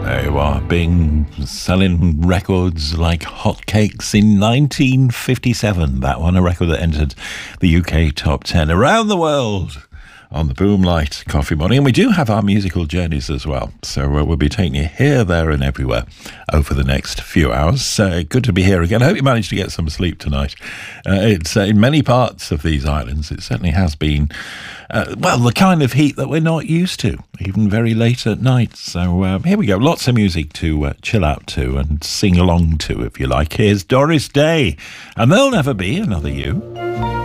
There you are, Bing selling records like hotcakes in 1957. That one, a record that entered the UK top 10 around the world on the Boomlight Coffee Morning. And we do have our musical journeys as well. So we'll be taking you here, there and everywhere over the next few hours. Good to be here again. I hope you managed to get some sleep tonight. It's in many parts of these islands, it certainly has been, the kind of heat that we're not used to, even very late at night. So here we go. Lots of music to chill out to and sing along to, if you like. Here's Doris Day, and There'll Never Be Another You.